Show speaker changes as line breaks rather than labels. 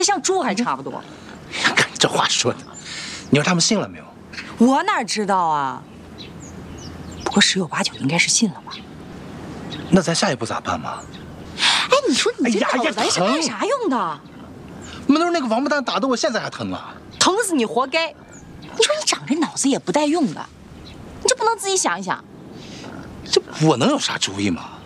像猪还差不多。
看你这话说的，你说他们信了没有？
我哪知道啊？不过十有八九应该是信了吧？
那咱下一步咋办嘛？
哎，你说你这脑子是干啥用的？
门头那个王八蛋打得我现在还疼啊！
疼死你活该！你说你长这脑子也不带用的，你就不能自己想一想？
这我能有啥主意吗？